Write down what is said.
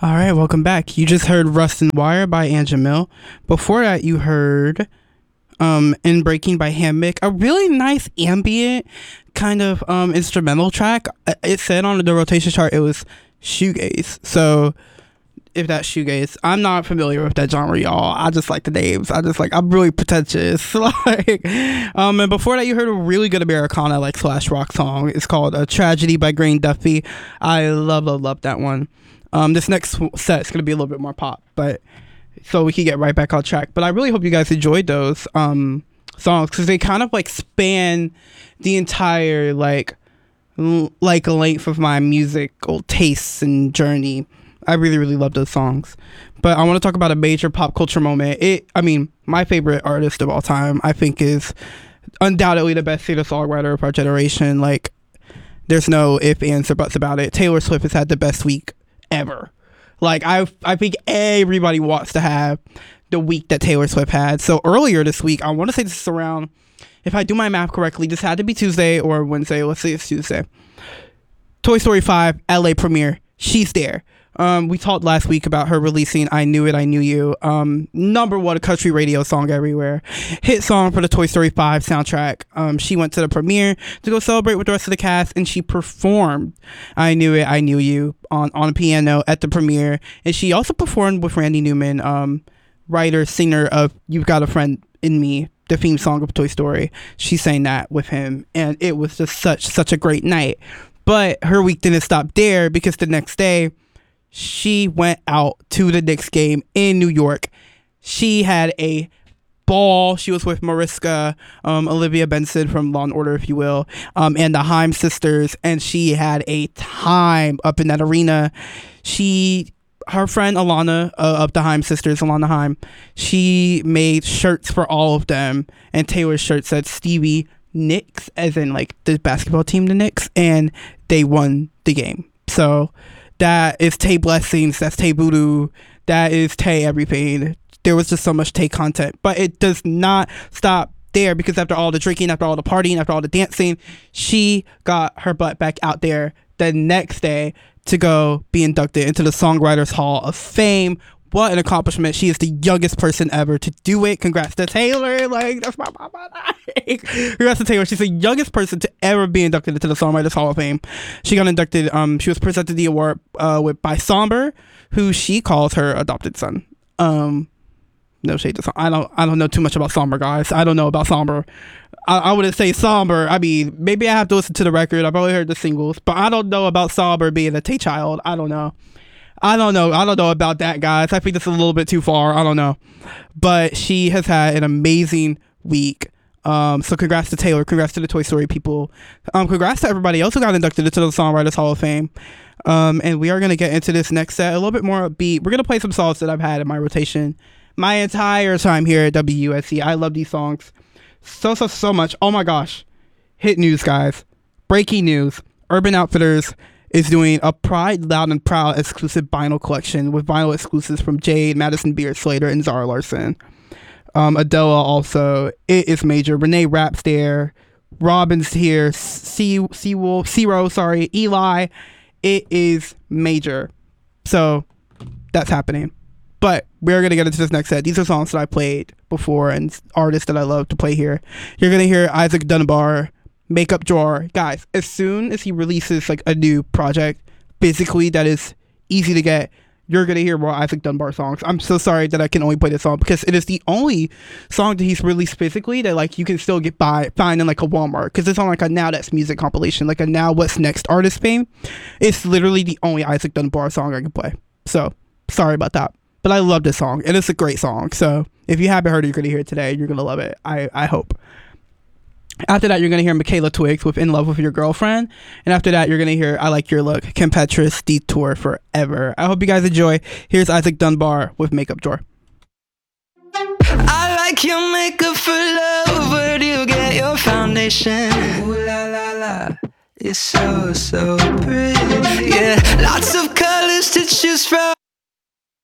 All right, welcome back. You just heard Rust and Wire by Anjamil. Before that, you heard In Breaking by Hammock, a really nice ambient kind of instrumental track. It said on the rotation chart it was shoegaze. So if that's shoegaze, I'm not familiar with that genre, y'all. I just like the names. I'm really pretentious. And before that, you heard a really good Americana slash rock song. It's called A Tragedy by Green Duffy. I love that one. This next set is going to be a little bit more pop, but so we can get right back on track. But I really hope you guys enjoyed those songs, because they kind of span the entire length of my musical tastes and journey. I really love those songs. But I want to talk about a major pop culture moment. My favorite artist of all time, I think, is undoubtedly the best singer-songwriter of our generation. There's no ifs, ands, or buts about it. Taylor Swift has had the best week ever. I think everybody wants to have the week that Taylor Swift had. So earlier this week, I want to say this is around, if I do my math correctly, this had to be Tuesday or Wednesday. Let's say it's Tuesday. Toy Story 5 LA premiere. She's there. We talked last week about her releasing I Knew It, I Knew You. Number one country radio song everywhere. Hit song for the Toy Story 5 soundtrack. She went to the premiere to go celebrate with the rest of the cast, and she performed I Knew It, I Knew You on a piano at the premiere. And she also performed with Randy Newman, writer, singer of You've Got a Friend in Me, the theme song of Toy Story. She sang that with him, and it was just such a great night. But her week didn't stop there, because the next day, she went out to the Knicks game in New York. She had a ball. She was with Mariska, Olivia Benson from Law & Order, if you will, and the Haim sisters, and she had a time up in that arena. Her friend Alana, of the Haim sisters, Alana Haim, she made shirts for all of them, and Taylor's shirt said Stevie Knicks, as in the basketball team, the Knicks, and they won the game. So that is Tay blessings, that's Tay voodoo, that is Tay everything. There was just so much Tay content, but it does not stop there, because after all the drinking, after all the partying, after all the dancing, she got her butt back out there the next day to go be inducted into the Songwriters Hall of Fame. What an accomplishment. She is the youngest person ever to do it. Congrats to Taylor. That's my mama. Congrats to Taylor. She's the youngest person to ever be inducted into the Songwriters Hall of Fame. She got inducted. She was presented the award by Somber, who she calls her adopted son. No shade to Somber. I don't know too much about Somber, guys. I don't know about Somber. I wouldn't say Somber. Maybe I have to listen to the record. I've probably heard the singles, but I don't know about Somber being a Tay child. I don't know about that, guys. I think that's a little bit too far. I don't know. But she has had an amazing week. So congrats to Taylor. Congrats to the Toy Story people. Congrats to everybody else who got inducted into the Songwriters Hall of Fame. And we are going to get into this next set a little bit more upbeat. We're going to play some songs that I've had in my rotation my entire time here at WUSC. I love these songs so much. Oh my gosh. Hit news, guys. Breaking news. Urban Outfitters is doing a Pride Loud and Proud exclusive vinyl collection with vinyl exclusives from Jade, Madison Beer, Slater, and Zara Larson. Adela also. It is major. Renee Rapp's there. Robin's here. Eli. It is major. So that's happening. But we're going to get into this next set. These are songs that I played before and artists that I love to play here. You're going to hear Isaac Dunbar, Makeup Drawer. Guys, as soon as he releases a new project, physically that is easy to get, you're going to hear more Isaac Dunbar songs. I'm so sorry that I can only play this song, because it is the only song that he's released physically that you can still find in a Walmart, because it's on a Now That's Music compilation, a Now What's Next artist fame. It's literally the only Isaac Dunbar song I can play. So sorry about that. But I love this song, and it's a great song. So if you haven't heard it, you're going to hear it today. You're going to love it. I hope. After that, you're going to hear Michaela Twiggs with In Love With Your Girlfriend. And after that, you're going to hear I Like Your Look, Kim Petras, Detour Forever. I hope you guys enjoy. Here's Isaac Dunbar with Makeup Drawer. I like your makeup for love. Where do you get your foundation? Ooh la la la. It's so pretty. Yeah, lots of colors to choose from.